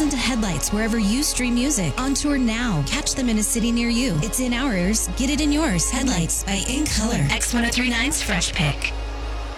to Headlights wherever you stream music. On tour now. Catch them in a city near you. It's in our ears. Get it in yours. Headlights by In Color. X1039's Fresh Pick.